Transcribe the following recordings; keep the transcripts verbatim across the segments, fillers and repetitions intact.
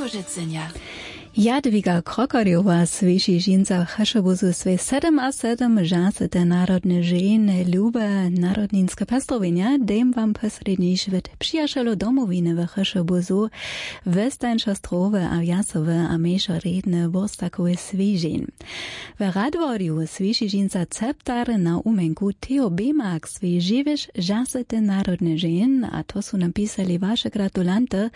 Glugożycenia. Jadwiga Krokorjowa sviši žinca Hašabuzu sve sedem a sedem žasete narodne žene ljube narodninske pestrovinja, dem vam posredni švet přijašalo domovine v Hašabuzu, Vestanša strove a jasove a meša redne vostakove svižin. V Radvorju sviši žinca ceptar na umenku Teo Bemak sviživiš žasete narodne žen, a to su napisali vaše gratulante,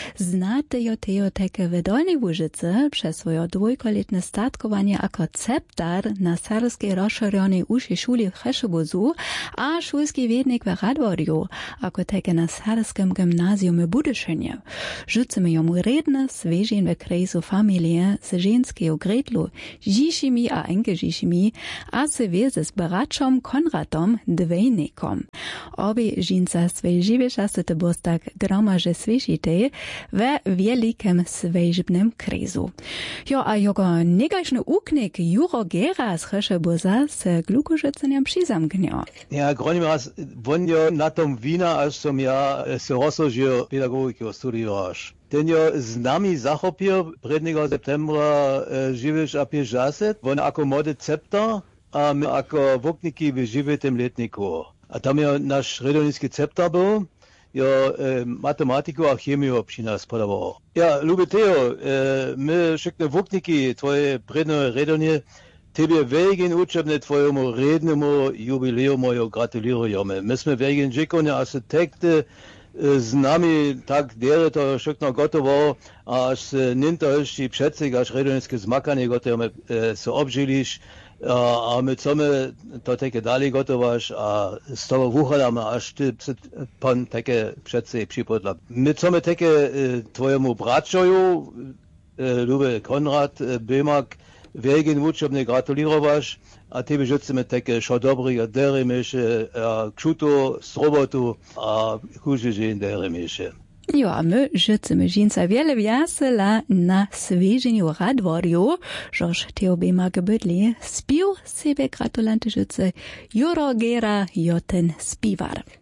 znate jo Teo teke v Dolnej Łużycy przez swoje dwójkoletne statkowanie jako ceptar na serbskiej rozszerzonej uszej szuli w Hašabuzu, a szulski wiednik w Radworju, jako teke na serbskim gimnazjum w Budyszynie. Rzucimy ją redne zwierzeń w kraju familie z żeńskiego gretlu, Żiszymi a Enke Żiszymi, a se wiezy z braczom Konradom Dwejnikom. Obie żinca swej żywieszasty bostak gromarze swyszite we wielikim swejżbnym krezu. Jo, a jogo negačny uknik Juro Gera z Hašabuza se Glugożyceniem přizamknio. Ja, Gronimaz, von jo na tom vína, až som ja se rozložil pedagogiku studiovaš. Ten jo z nami zachopil prvního septembra živiš a pěš žaset, von ako mode ceptar, a my ako vokniky v živitém letniku. A tam jo náš redonický ceptar byl, jo e, matematiku a chemiju při nás podaval. Ja, ľube Teo, e, my všetky vokniky, tvoje predné redonie, tebe wegen učebne tvojemu rednemu jubileumu jo gratulujeme. My sme wegen džekone architekty, z nami tak dere to všetko gotovo, a až se ninto ešte předsek, až redonické zmakanie gotovo e, se obžiliš, a, a my chceme to také dali gotovaš a z toho vuchádáme, až ty pan také předsek připodla. My chceme také e, tvojemu bračoju, e, ľube Konrad e, Bemak, wegen učebne gratulirovaš, a tebe želíme také šo dobrý a derimiše, a kšuto, srobotu a kužižin derimiše. Jo, a my życzymy żinca wiele wiasela na swieżeniu Radworju, żoż Teo Bemak bydli spił sobie gratulanty życy Juro Gera joten spiwar.